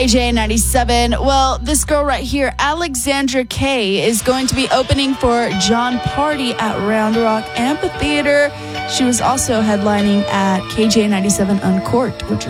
KJ97. Well, this girl right here, Alexandra Kay, is going to be opening for John Party at Round Rock Amphitheater. She was also headlining at KJ97 Uncorked, which is